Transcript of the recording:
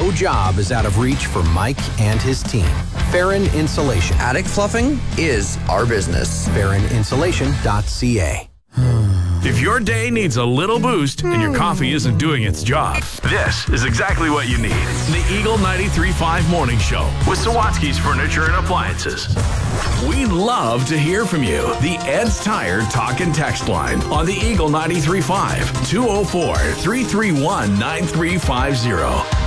no job is out of reach for Mike and his team. Farron Insulation. Attic fluffing is our business. FarronInsulation.ca. If your day needs a little boost and your coffee isn't doing its job, this is exactly what you need. The Eagle 93.5 Morning Show with Sawatsky's Furniture and Appliances. We'd love to hear from you. The Ed's Tire Talk and Text line on the Eagle 93.5, 204-331-9350.